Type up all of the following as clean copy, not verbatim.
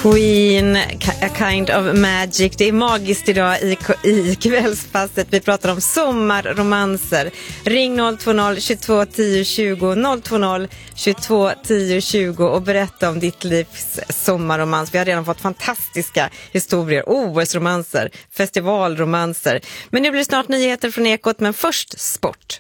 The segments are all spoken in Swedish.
Queen, A Kind of Magic. Det är magiskt idag i kvällspasset. Vi pratar om sommarromanser. Ring 020 22 10 20 020 22 10 20 och berätta om ditt livs sommarromans. Vi har redan fått fantastiska historier. OS-romanser, festivalromanser. Men nu blir det snart nyheter från Ekot, men först sport.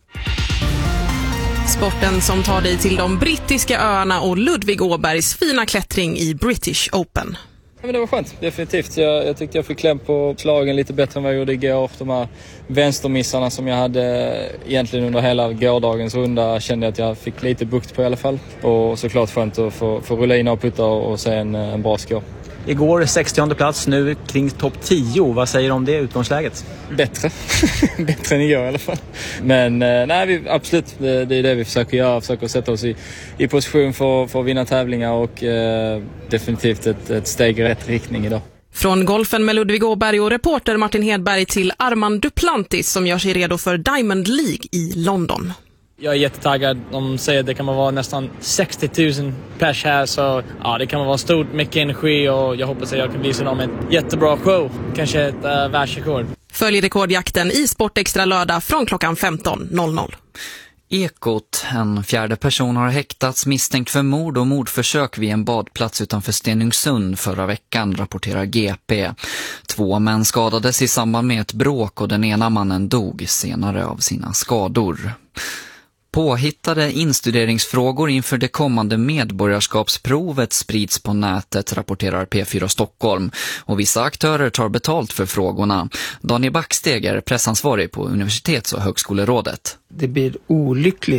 Sporten som tar dig till de brittiska öarna och Ludvig Åbergs fina klättring i British Open. Ja, men det var skönt, definitivt. Jag tyckte jag fick kläm på slagen lite bättre än vad jag gjorde igår. De här vänstermissarna som jag hade egentligen under hela gårdagens runda kände jag att jag fick lite bukt på i alla fall. Och såklart skönt att få rulla in och putta och se en bra score. Igår 60:e plats, nu kring topp 10. Vad säger du om det utgångsläget? Bättre. Bättre än igår i alla fall. Men nej, absolut. Det är det vi försöker göra. Försöker sätta oss i position för att vinna tävlingar och definitivt ett steg i rätt riktning idag. Från golfen med Ludvig Åberg och reporter Martin Hedberg till Armand Duplantis som gör sig redo för Diamond League i London. Jag är jättetaggad. De säger att det kan vara nästan 60 000 pers här. Så ja, det kan vara stort, mycket energi och jag hoppas att jag kan visa dem en jättebra show. Kanske ett världsrekord. Följ rekordjakten i Sportextra lördag från klockan 15.00. Ekot. En fjärde person har häktats misstänkt för mord och mordförsök vid en badplats utanför Stenungsund förra veckan, rapporterar GP. 2 män skadades i samband med ett bråk och den ena mannen dog senare av sina skador. Påhittade instuderingsfrågor inför det kommande medborgarskapsprovet sprids på nätet, rapporterar P4 Stockholm. Och vissa aktörer tar betalt för frågorna. Daniel Backsteg är pressansvarig på Universitets- och högskolerådet. Det blir olyckligt